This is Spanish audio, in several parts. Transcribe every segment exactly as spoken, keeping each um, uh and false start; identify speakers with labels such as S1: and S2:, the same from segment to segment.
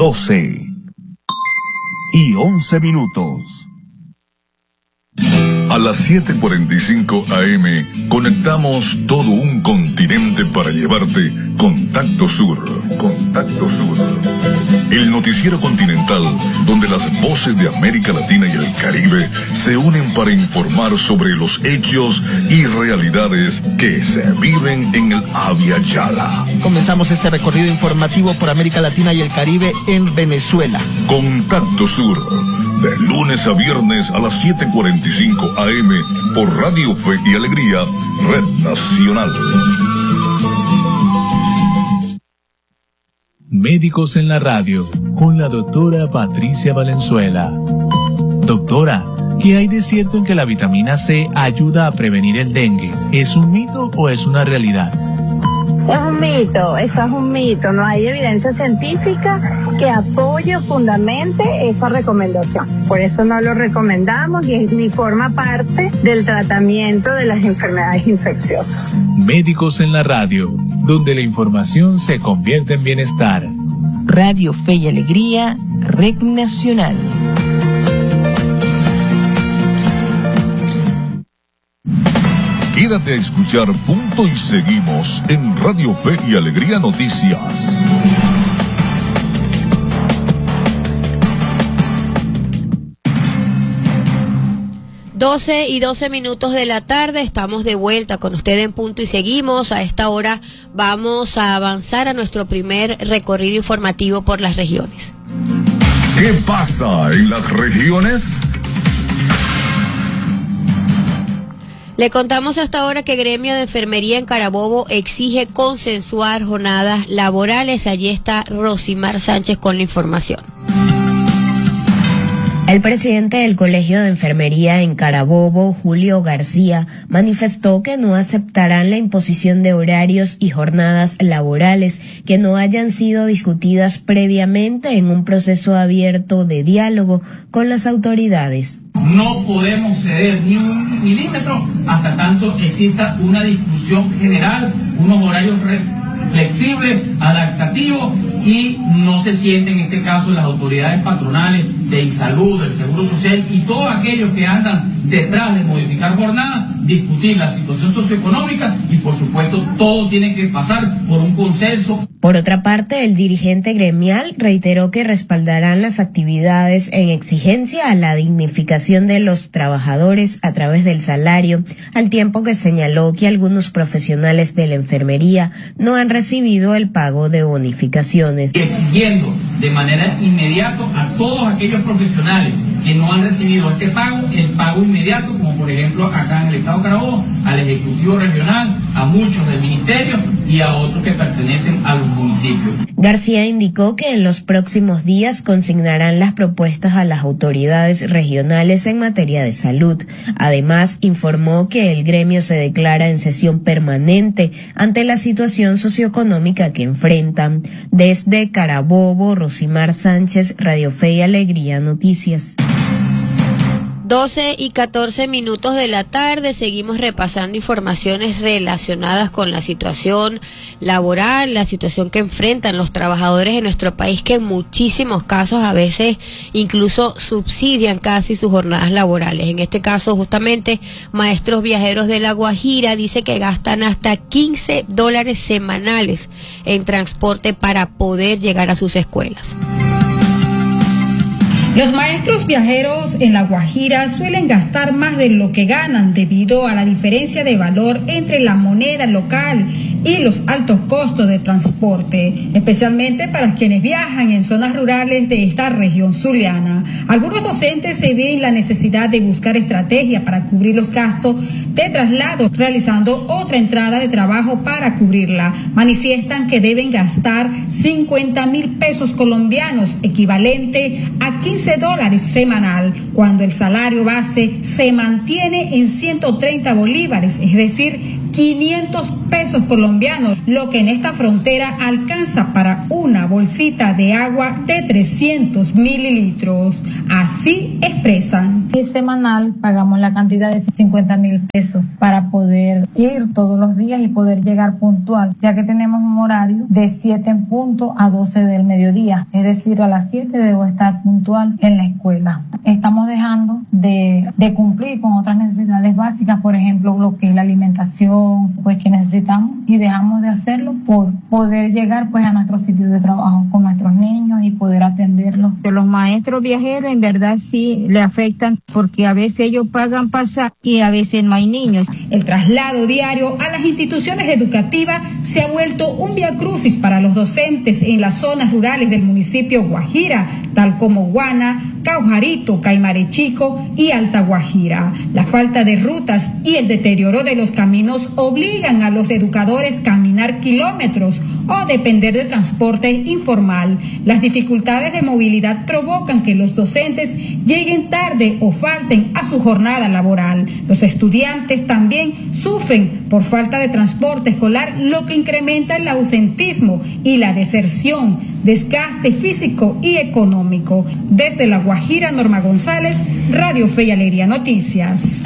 S1: doce y once minutos.
S2: A las siete cuarenta y cinco A M conectamos todo un continente para llevarte Contacto Sur. Contacto Sur. El noticiero continental donde las voces de América Latina y el Caribe se unen para informar sobre los hechos y realidades que se viven en el Abya Yala.
S3: Comenzamos este recorrido informativo por América Latina y el Caribe en Venezuela.
S2: Contacto Sur. De lunes a viernes a las siete cuarenta y cinco A M por Radio Fe y Alegría, Red Nacional.
S4: Médicos en la Radio, con la doctora Patricia Valenzuela. Doctora, ¿qué hay de cierto en que la vitamina C ayuda a prevenir el dengue? ¿Es un mito o es una realidad?
S5: Es un mito, eso es un mito. No hay evidencia científica que apoye o fundamente esa recomendación. Por eso no lo recomendamos y ni forma parte del tratamiento de las enfermedades infecciosas.
S4: Médicos en la Radio, donde la información se convierte en bienestar.
S6: Radio Fe y Alegría, Red Nacional.
S2: Quédate a escuchar Punto y Seguimos en Radio Fe y Alegría Noticias.
S7: doce y doce minutos de la tarde, estamos de vuelta con usted en Punto y Seguimos. A esta hora vamos a avanzar a nuestro primer recorrido informativo por las regiones.
S2: ¿Qué pasa en las regiones?
S7: Le contamos hasta ahora que Gremio de Enfermería en Carabobo exige consensuar jornadas laborales. Allí está Rosimar Sánchez con la información.
S8: El presidente del Colegio de Enfermería en Carabobo, Julio García, manifestó que no aceptarán la imposición de horarios y jornadas laborales que no hayan sido discutidas previamente en un proceso abierto de diálogo con las autoridades.
S9: No podemos ceder ni un milímetro hasta tanto exista una discusión general, unos horarios flexibles, adaptativos, y no se sienten en este caso las autoridades patronales de INSALUD, del Seguro Social y todos aquellos que andan detrás de modificar jornadas, discutir la situación socioeconómica y por supuesto todo tiene que pasar por un consenso.
S8: Por otra parte, el dirigente gremial reiteró que respaldarán las actividades en exigencia a la dignificación de los trabajadores a través del salario, al tiempo que señaló que algunos profesionales de la enfermería no han recibido el pago de bonificaciones.
S9: Y exigiendo de manera inmediata a todos aquellos profesionales que no han recibido este pago, el pago inmediato, como por ejemplo acá en el Estado de Carabobo, al Ejecutivo Regional, a muchos del Ministerio y a otros que pertenecen a los municipios.
S8: García indicó que en los próximos días consignarán las propuestas a las autoridades regionales en materia de salud. Además, informó que el gremio se declara en sesión permanente ante la situación socioeconómica que enfrentan. Desde Carabobo, Rosimar Sánchez, Radio Fe y Alegría Noticias.
S7: doce y catorce minutos de la tarde, seguimos repasando informaciones relacionadas con la situación laboral, la situación que enfrentan los trabajadores en nuestro país, que en muchísimos casos a veces incluso subsidian casi sus jornadas laborales. En este caso, justamente, Maestros Viajeros de La Guajira dice que gastan hasta quince dólares semanales en transporte para poder llegar a sus escuelas.
S10: Los maestros viajeros en La Guajira suelen gastar más de lo que ganan debido a la diferencia de valor entre la moneda local y los altos costos de transporte, especialmente para quienes viajan en zonas rurales de esta región zuliana. Algunos docentes se ven la necesidad de buscar estrategias para cubrir los gastos de traslado, realizando otra entrada de trabajo para cubrirla. Manifiestan que deben gastar cincuenta mil pesos colombianos, equivalente a quince dólares semanal, cuando el salario base se mantiene en ciento treinta bolívares, es decir, quinientos pesos colombianos, lo que en esta frontera alcanza para una bolsita de agua de trescientos mililitros. Así expresan.
S11: Y semanal pagamos la cantidad de cincuenta mil pesos para poder ir todos los días y poder llegar puntual, ya que tenemos un horario de siete en punto a doce del mediodía, es decir, a las siete debo estar puntual en la escuela. Estamos dejando de, de cumplir con otras necesidades básicas, por ejemplo, lo que es la alimentación, pues que necesitamos, y dejamos de hacerlo por poder llegar pues a nuestros sitios de trabajo con nuestros niños y poder atenderlos.
S12: Los maestros viajeros en verdad sí le afectan porque a veces ellos pagan pasar y a veces no hay niños.
S10: El traslado diario a las instituciones educativas se ha vuelto un viacrucis para los docentes en las zonas rurales del municipio Guajira, tal como Guana, Caujarito, Caimare Chico y Alta Guajira. La falta de rutas y el deterioro de los caminos obligan a los educadores a caminar kilómetros o depender de transporte informal. Las dificultades de movilidad provocan que los docentes lleguen tarde o falten a su jornada laboral. Los estudiantes también sufren por falta de transporte escolar, lo que incrementa el ausentismo y la deserción, desgaste físico y económico. Desde La Guajira, Norma González, Radio Fe y Alegría Noticias.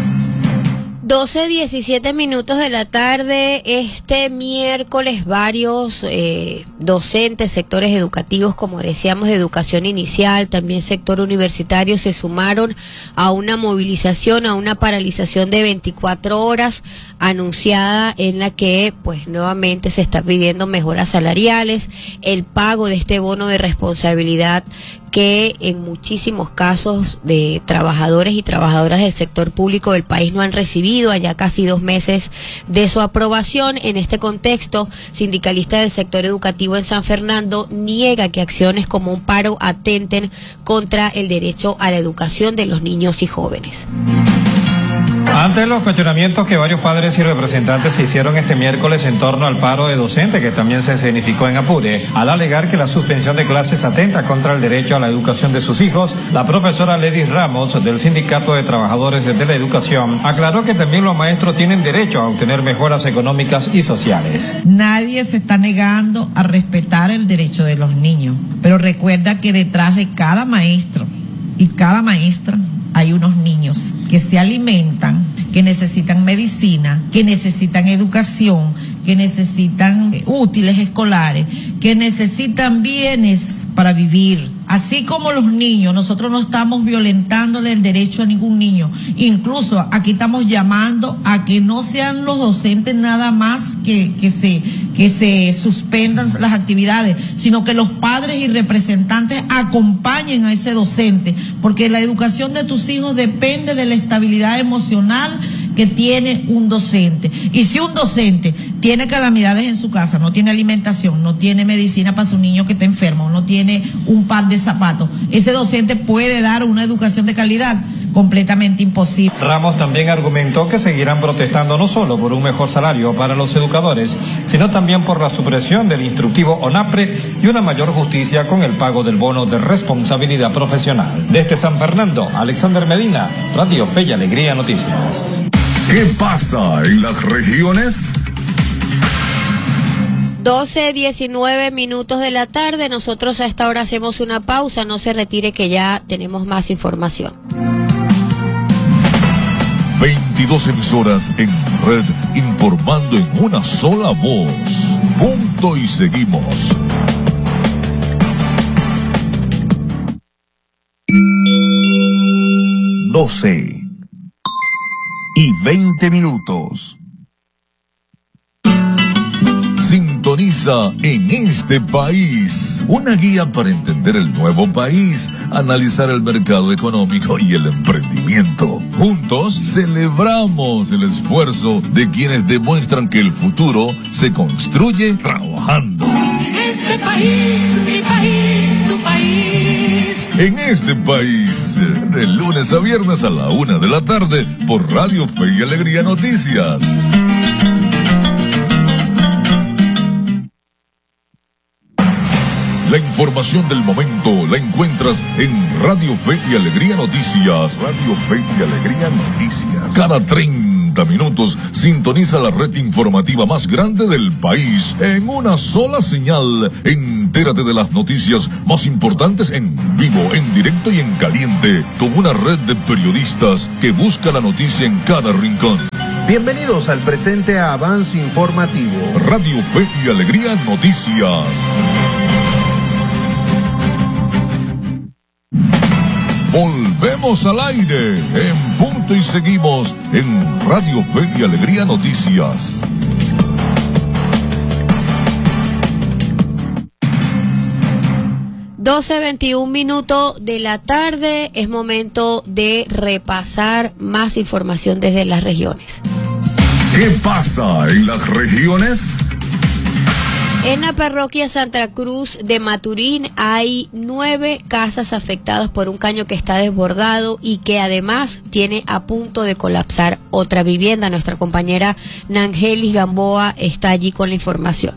S7: doce diecisiete minutos de la tarde. Este miércoles varios eh, docentes, sectores educativos, como decíamos, de educación inicial, también sector universitario, se sumaron a una movilización, a una paralización de veinticuatro horas anunciada, en la que pues nuevamente se está pidiendo mejoras salariales, el pago de este bono de responsabilidad que en muchísimos casos de trabajadores y trabajadoras del sector público del país no han recibido, allá casi dos meses de su aprobación. En este contexto, sindicalista del sector educativo en San Fernando niega que acciones como un paro atenten contra el derecho a la educación de los niños y jóvenes.
S13: Ante los cuestionamientos que varios padres y representantes se hicieron este miércoles en torno al paro de docentes, que también se escenificó en Apure, al alegar que la suspensión de clases atenta contra el derecho a la educación de sus hijos, la profesora Ledis Ramos, del Sindicato de Trabajadores de la Educación, aclaró que también los maestros tienen derecho a obtener mejoras económicas y sociales.
S14: Nadie se está negando a respetar el derecho de los niños, pero recuerda que detrás de cada maestro y cada maestra hay unos niños que se alimentan, que necesitan medicina, que necesitan educación, que necesitan útiles escolares, que necesitan bienes para vivir. Así como los niños, nosotros no estamos violentándole el derecho a ningún niño. Incluso aquí estamos llamando a que no sean los docentes nada más que, que, se, que se suspendan las actividades, sino que los padres y representantes acompañen a ese docente, porque la educación de tus hijos depende de la estabilidad emocional que tiene un docente. Y si un docente tiene calamidades en su casa, no tiene alimentación, no tiene medicina para su niño que está enfermo, no tiene un par de zapatos, ese docente puede dar una educación de calidad. Completamente imposible.
S13: Ramos también argumentó que seguirán protestando no solo por un mejor salario para los educadores, sino también por la supresión del instructivo ONAPRE y una mayor justicia con el pago del bono de responsabilidad profesional. Desde San Fernando, Alexander Medina, Radio Fe y Alegría Noticias.
S2: ¿Qué pasa en las regiones?
S7: doce diecinueve minutos de la tarde. Nosotros a esta hora hacemos una pausa. No se retire, que ya tenemos más información.
S2: veintidós emisoras en red, informando en una sola voz. Punto y seguimos.
S1: doce y veinte minutos.
S2: Sintoniza En Este País, una guía para entender el nuevo país, analizar el mercado económico y el emprendimiento. Juntos celebramos el esfuerzo de quienes demuestran que el futuro se construye trabajando.
S15: En este país, mi país, tu país.
S2: En Este País, de lunes a viernes a la una de la tarde, por Radio Fe y Alegría Noticias. La información del momento la encuentras en Radio Fe y Alegría Noticias. Radio Fe y Alegría Noticias. Cada treinta treinta minutos sintoniza la red informativa más grande del país en una sola señal. Entérate de las noticias más importantes en vivo, en directo y en caliente, con una red de periodistas que busca la noticia en cada rincón.
S16: Bienvenidos al presente avance informativo.
S2: Radio Fe y Alegría Noticias. Volvemos al aire en punto y seguimos en Radio Fe y Alegría Noticias.
S7: doce veintiún minutos de la tarde, es momento de repasar más información desde las regiones.
S2: ¿Qué pasa en las regiones?
S7: En la parroquia Santa Cruz de Maturín hay nueve casas afectadas por un caño que está desbordado y que además tiene a punto de colapsar otra vivienda. Nuestra compañera Nangelis Gamboa está allí con la información.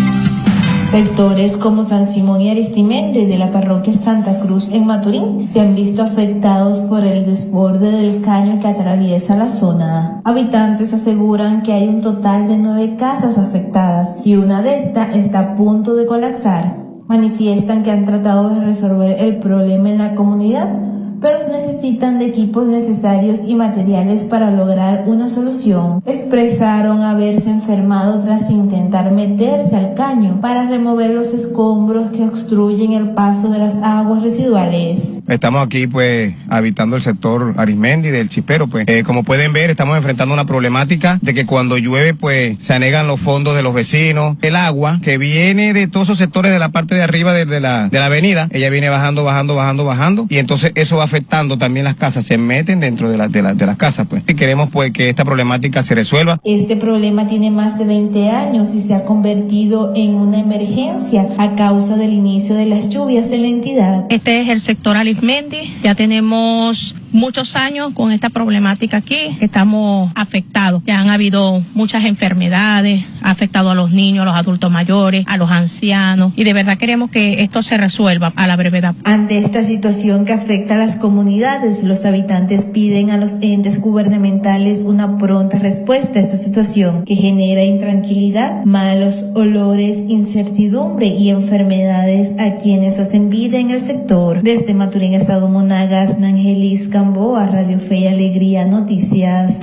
S17: Sectores como San Simón y Aristiméndez de la parroquia Santa Cruz en Maturín se han visto afectados por el desborde del caño que atraviesa la zona. Habitantes aseguran que hay un total de nueve casas afectadas y una de estas está a punto de colapsar. Manifiestan que han tratado de resolver el problema en la comunidad, pero necesitan de equipos necesarios y materiales para lograr una solución. Expresaron haberse enfermado tras intentar meterse al caño para remover los escombros que obstruyen el paso de las aguas residuales.
S18: Estamos aquí pues habitando el sector Arismendi del Chipero, pues eh, como pueden ver estamos enfrentando una problemática de que cuando llueve pues se anegan los fondos de los vecinos. El agua que viene de todos esos sectores de la parte de arriba de, de, la, de la avenida, ella viene bajando, bajando, bajando, bajando y entonces eso va afectando también las casas, se meten dentro de, la, de, la, de las casas pues. Y queremos pues que esta problemática se resuelva.
S17: Este problema tiene más de veinte años y se ha convertido en una emergencia a causa del inicio de las lluvias en la entidad.
S19: Este es el sector Arismendi, ya tenemos muchos años con esta problemática aquí, estamos afectados, ya han habido muchas enfermedades, ha afectado a los niños, a los adultos mayores, a los ancianos y de verdad queremos que esto se resuelva a la brevedad.
S17: Ante esta situación que afecta a las comunidades, los habitantes piden a los entes gubernamentales una pronta respuesta a esta situación que genera intranquilidad, malos olores, incertidumbre y enfermedades a quienes hacen vida en el sector. Desde Maturín, Estado Monagas, Nangelis Gamboa, Radio Fe y Alegría Noticias.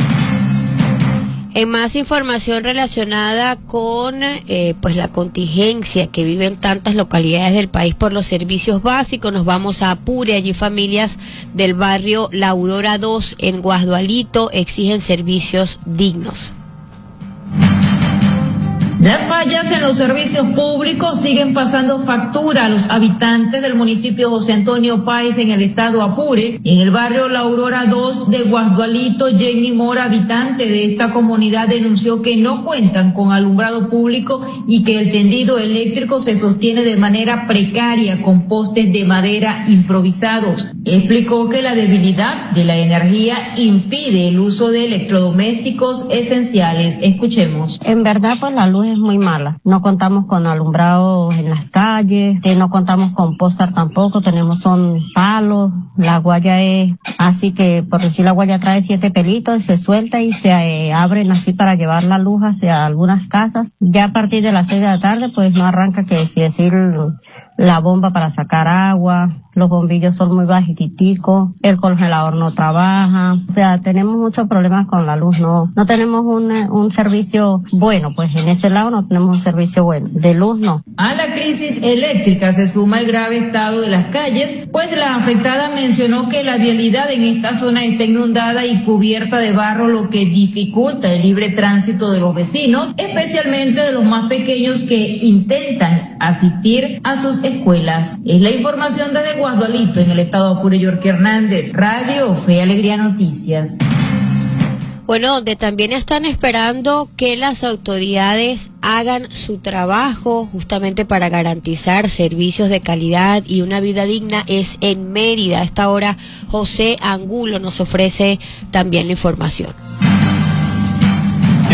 S7: En más información relacionada con eh, pues la contingencia que viven tantas localidades del país por los servicios básicos, nos vamos a Apure. Allí familias del barrio La Aurora dos en Guasdualito exigen servicios dignos.
S20: Las fallas en los servicios públicos siguen pasando factura a los habitantes del municipio José Antonio Páez en el estado Apure. En el barrio La Aurora dos de Guasdualito, Jenny Mora, habitante de esta comunidad, denunció que no cuentan con alumbrado público y que el tendido eléctrico se sostiene de manera precaria con postes de madera improvisados. Explicó que la debilidad de la energía impide el uso de electrodomésticos esenciales. Escuchemos.
S21: En verdad, pues la luz es muy mala. No contamos con alumbrado en las calles, que no contamos con póster tampoco, tenemos son palos, la guaya es así que, por decir, la guaya trae siete pelitos, se suelta y se eh, abren así para llevar la luz hacia algunas casas. Ya a partir de las seis de la tarde, pues no arranca que si decir la bomba para sacar agua, los bombillos son muy bajiticos, el congelador no trabaja, o sea, tenemos muchos problemas con la luz, no no tenemos un, un servicio bueno, pues en ese lado no tenemos un servicio bueno, de luz no.
S20: A la crisis eléctrica se suma el grave estado de las calles, pues la afectada mencionó que la vialidad en esta zona está inundada y cubierta de barro, lo que dificulta el libre tránsito de los vecinos, especialmente de los más pequeños que intentan asistir a sus escuelas. Es la información desde Guasdualito, en el estado Apure. York Hernández, Radio Fe y Alegría Noticias.
S7: Bueno, donde también están esperando que las autoridades hagan su trabajo justamente para garantizar servicios de calidad y una vida digna es en Mérida. A esta hora José Angulo nos ofrece también la información.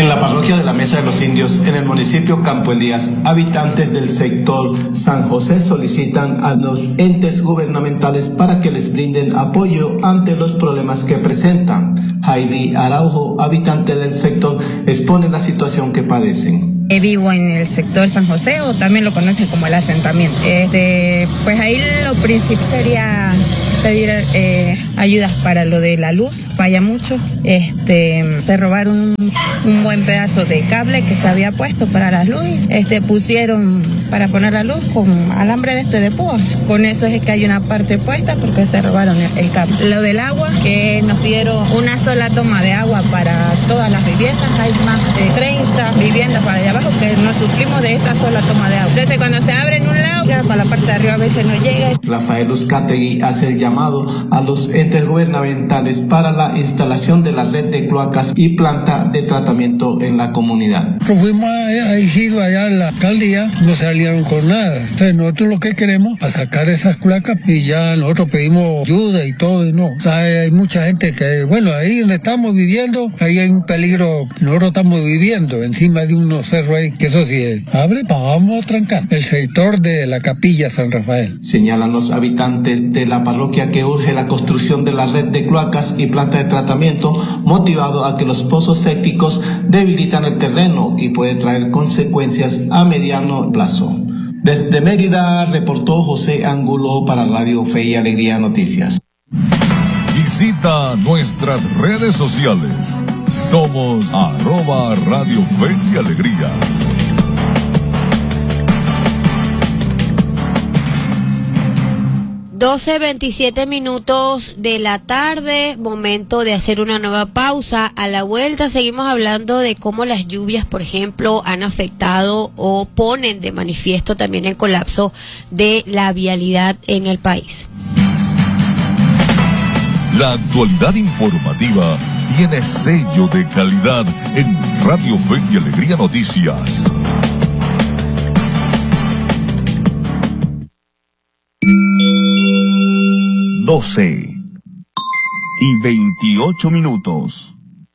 S3: En la parroquia de la Mesa de los Indios, en el municipio Campo Elías, habitantes del sector San José solicitan a los entes gubernamentales para que les brinden apoyo ante los problemas que presentan. Heidi Araujo, habitante del sector, expone la situación que padecen.
S22: Vivo en el sector San José, o también lo conocen como el asentamiento. Este, pues ahí lo principal sería pedir eh, ayudas para lo de la luz, falla mucho. Este, se robaron un, un buen pedazo de cable que se había puesto para las luces. Este, pusieron para poner la luz con alambre de este de púa. Con eso es que hay una parte puesta porque se robaron el, el cable. Lo del agua, que nos dieron una sola toma de agua para todas las viviendas. Hay más de treinta viviendas para allá abajo que nos suplimos de esa sola toma de agua. Entonces cuando se abre en un lado, queda para la parte de arriba a veces no llega.
S3: Rafael Uzcategui hace el llamado a los entes gubernamentales para la instalación de la red de cloacas y planta de tratamiento en la comunidad.
S23: Fuimos a Isidro allá en la alcaldía, no salieron con nada. Entonces nosotros lo que queremos es sacar esas cloacas y ya nosotros pedimos ayuda y todo, y no. O sea, hay mucha gente que, bueno, ahí donde estamos viviendo, ahí hay un peligro. Nosotros estamos viviendo encima de unos cerros ahí, que eso sí es. Abre, vamos a trancar. El sector de la capilla San Rafael.
S3: Señalan los habitantes de la parroquia que urge la construcción de la red de cloacas y planta de tratamiento, motivado a que los pozos sépticos debilitan el terreno y puede traer consecuencias a mediano plazo. Desde Mérida reportó José Angulo para Radio Fe y Alegría Noticias.
S2: Visita nuestras redes sociales. Somos arroba Radio Fe y Alegría.
S7: doce veintisiete minutos de la tarde, momento de hacer una nueva pausa. A la vuelta seguimos hablando de cómo las lluvias, por ejemplo, han afectado o ponen de manifiesto también el colapso de la vialidad en el país.
S2: La actualidad informativa tiene sello de calidad en Radio Fe y Alegría Noticias.
S1: doce y veintiocho minutos.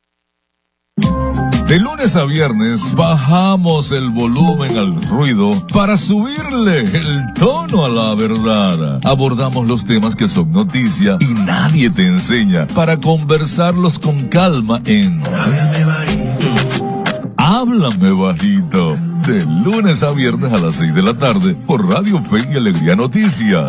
S2: De lunes a viernes bajamos el volumen al ruido para subirle el tono a la verdad. Abordamos los temas que son noticia y nadie te enseña para conversarlos con calma en Háblame Bajito. Háblame Bajito. De lunes a viernes a las seis de la tarde por Radio Fe y Alegría Noticias.